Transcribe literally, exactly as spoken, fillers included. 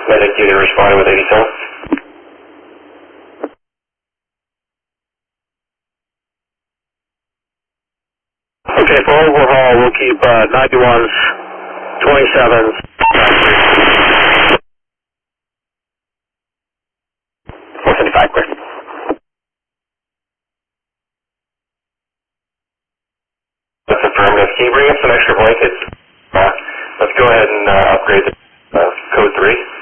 Medic unit responded with eighty-seven. Okay, for overhaul, we'll keep uh, ninety-ones, twenty-sevens. four seventy-five, clear. That's affirmative. Can you bring up some extra blankets? Uh, let's go ahead and uh, upgrade the uh, code three.